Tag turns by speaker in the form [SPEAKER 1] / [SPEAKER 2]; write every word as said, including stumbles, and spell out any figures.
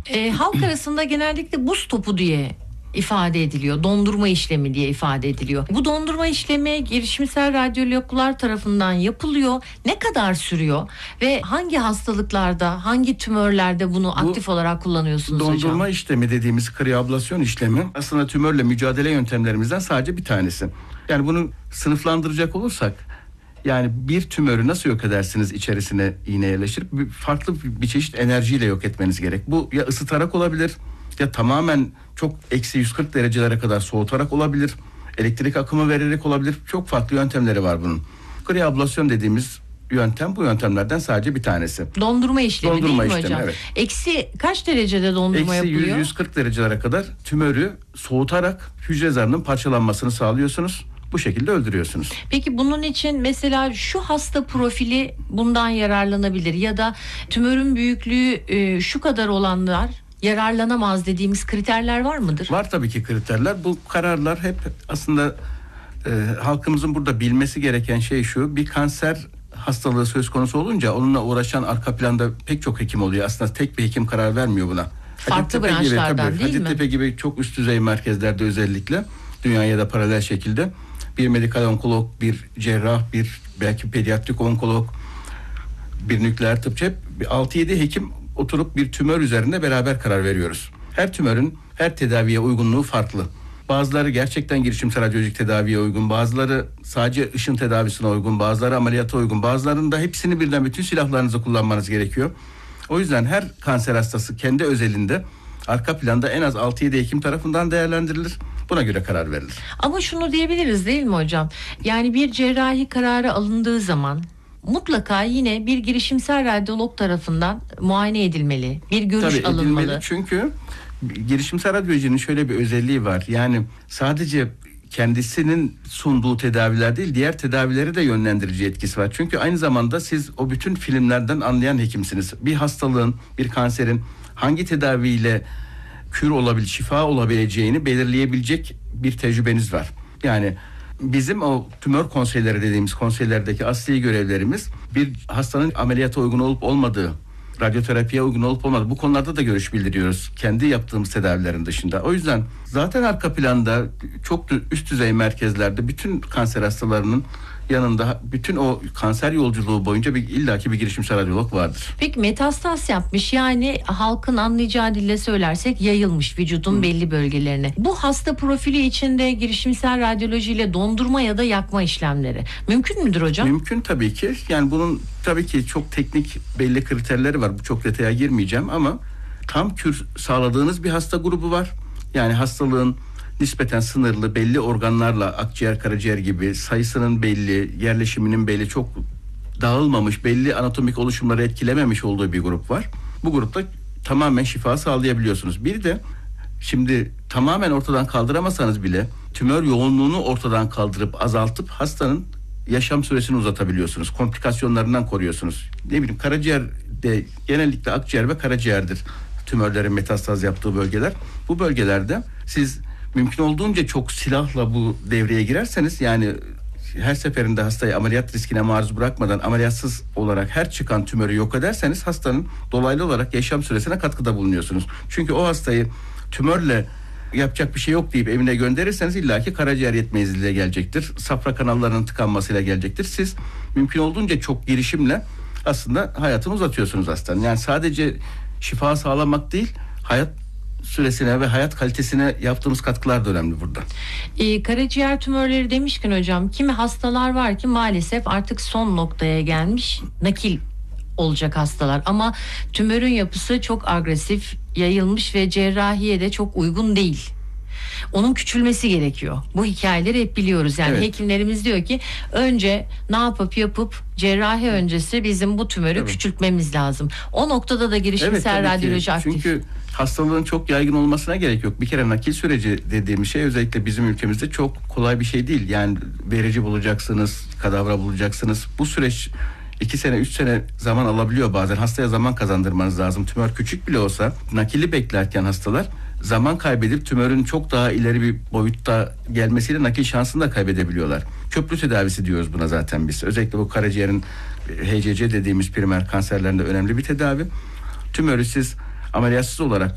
[SPEAKER 1] E, halk arasında genellikle buz topu diye ifade ediliyor. Dondurma işlemi diye ifade ediliyor. Bu dondurma işlemi girişimsel radyologlar tarafından yapılıyor. Ne kadar sürüyor ve hangi hastalıklarda, hangi tümörlerde bunu bu, aktif olarak kullanıyorsunuz
[SPEAKER 2] dondurma
[SPEAKER 1] hocam?
[SPEAKER 2] Dondurma işlemi dediğimiz kriablasyon işlemi aslında tümörle mücadele yöntemlerimizden sadece bir tanesi. Yani bunu sınıflandıracak olursak, yani bir tümörü nasıl yok edersiniz, içerisine iğne yerleştirip bir, farklı bir çeşit enerjiyle yok etmeniz gerek. Bu ya ısıtarak olabilir, ya tamamen çok eksi yüz kırk derecelere kadar soğutarak olabilir, elektrik akımı vererek olabilir. Çok farklı yöntemleri var bunun. Kriablasyon dediğimiz yöntem bu yöntemlerden sadece bir tanesi.
[SPEAKER 1] Dondurma işlemi
[SPEAKER 2] dondurma
[SPEAKER 1] değil mi
[SPEAKER 2] işlemi,
[SPEAKER 1] hocam?
[SPEAKER 2] Evet.
[SPEAKER 1] Eksi kaç derecede dondurma
[SPEAKER 2] Eksi
[SPEAKER 1] yapılıyor?
[SPEAKER 2] yüz yüz kırk derecelere kadar tümörü soğutarak hücre zarının parçalanmasını sağlıyorsunuz. Bu şekilde öldürüyorsunuz.
[SPEAKER 1] Peki bunun için mesela şu hasta profili bundan yararlanabilir ya da tümörün büyüklüğü e, şu kadar olanlar yararlanamaz dediğimiz kriterler var mıdır?
[SPEAKER 2] Var tabii ki kriterler. Bu kararlar hep aslında e, halkımızın burada bilmesi gereken şey şu: bir kanser hastalığı söz konusu olunca onunla uğraşan arka planda pek çok hekim oluyor. Aslında tek bir hekim karar vermiyor buna.
[SPEAKER 1] Farklı branşlardan
[SPEAKER 2] gibi,
[SPEAKER 1] değil mi?
[SPEAKER 2] Hacettepe gibi çok üst düzey merkezlerde özellikle dünyaya da paralel şekilde bir medikal onkolog, bir cerrah, bir belki pediatrik onkolog, bir nükleer tıpçı, hep altı yedi hekim oturup bir tümör üzerinde beraber karar veriyoruz. Her tümörün her tedaviye uygunluğu farklı. Bazıları gerçekten girişimsel radyolojik tedaviye uygun, bazıları sadece ışın tedavisine uygun, bazıları ameliyata uygun, bazılarında hepsini birden, bütün silahlarınızı kullanmanız gerekiyor. O yüzden her kanser hastası kendi özelinde arka planda en az altı yedi hekim tarafından değerlendirilir. Buna göre karar verilir.
[SPEAKER 1] Ama şunu diyebiliriz değil mi hocam? Yani bir cerrahi kararı alındığı zaman mutlaka yine bir girişimsel radyolog tarafından muayene edilmeli. Bir görüş
[SPEAKER 2] Tabii,
[SPEAKER 1] alınmalı.
[SPEAKER 2] Edilmeli çünkü girişimsel radyolojinin şöyle bir özelliği var. Yani sadece kendisinin sunduğu tedaviler değil, diğer tedavileri de yönlendirici etkisi var. Çünkü aynı zamanda siz o bütün filmlerden anlayan hekimsiniz. Bir hastalığın, bir kanserin hangi tedaviyle kür olabilir, şifa olabileceğini belirleyebilecek bir tecrübeniz var. Yani bizim o tümör konseyleri dediğimiz konseylerdeki asli görevlerimiz, bir hastanın ameliyata uygun olup olmadığı, radyoterapiye uygun olup olmadığı, bu konularda da görüş bildiriyoruz kendi yaptığımız tedavilerin dışında. O yüzden zaten arka planda çok üst düzey merkezlerde bütün kanser hastalarının yanında bütün o kanser yolculuğu boyunca bir illaki bir girişimsel radyolog vardır.
[SPEAKER 1] Peki metastaz yapmış, yani halkın anlayacağı dille söylersek yayılmış vücudun Hı. belli bölgelerine. Bu hasta profili içinde girişimsel radyolojiyle dondurma ya da yakma işlemleri mümkün müdür hocam?
[SPEAKER 2] Mümkün tabii ki. Yani bunun tabii ki çok teknik belli kriterleri var. Bu çok detaya girmeyeceğim ama tam kür sağladığınız bir hasta grubu var. Yani hastalığın nispeten sınırlı, belli organlarla, akciğer, karaciğer gibi sayısının belli, yerleşiminin belli, çok dağılmamış, belli anatomik oluşumları etkilememiş olduğu bir grup var. Bu grupta tamamen şifa sağlayabiliyorsunuz. Bir de şimdi tamamen ortadan kaldıramasanız bile tümör yoğunluğunu ortadan kaldırıp azaltıp hastanın yaşam süresini uzatabiliyorsunuz. Komplikasyonlarından koruyorsunuz. Ne bileyim, karaciğerde genellikle akciğer ve karaciğerdir tümörlerin metastaz yaptığı bölgeler. Bu bölgelerde siz mümkün olduğunca çok silahla bu devreye girerseniz, yani her seferinde hastayı ameliyat riskine maruz bırakmadan ameliyatsız olarak her çıkan tümörü yok ederseniz hastanın dolaylı olarak yaşam süresine katkıda bulunuyorsunuz. Çünkü o hastayı tümörle yapacak bir şey yok deyip evine gönderirseniz illaki karaciğer yetmezliğiyle gelecektir. Safra kanallarının tıkanmasıyla gelecektir. Siz mümkün olduğunca çok girişimle aslında hayatını uzatıyorsunuz hastanın. Yani sadece şifa sağlamak değil, hayat süresine ve hayat kalitesine yaptığımız katkılar da önemli burada.
[SPEAKER 1] Ee, karaciğer tümörleri demişken hocam, kimi hastalar var ki maalesef artık son noktaya gelmiş, nakil olacak hastalar ama tümörün yapısı çok agresif, yayılmış ve cerrahiye de çok uygun değil. Onun küçülmesi gerekiyor. Bu hikayeleri hep biliyoruz. Yani evet. Hekimlerimiz diyor ki önce ne yapıp yapıp cerrahi öncesi bizim bu tümörü evet. küçültmemiz lazım. O noktada da girişimsel evet, radyoloji aktif.
[SPEAKER 2] Çünkü hastalığın çok yaygın olmasına gerek yok. Bir kere nakil süreci dediğimiz şey özellikle bizim ülkemizde çok kolay bir şey değil. Yani verici bulacaksınız, kadavra bulacaksınız. Bu süreç iki sene, üç sene zaman alabiliyor bazen. Hastaya zaman kazandırmanız lazım. Tümör küçük bile olsa nakili beklerken hastalar zaman kaybedip tümörün çok daha ileri bir boyutta gelmesiyle nakil şansını da kaybedebiliyorlar. Köprü tedavisi diyoruz buna zaten biz. Özellikle bu karaciğerin H C C dediğimiz primer kanserlerinde önemli bir tedavi. Tümörü siz ameliyatsız olarak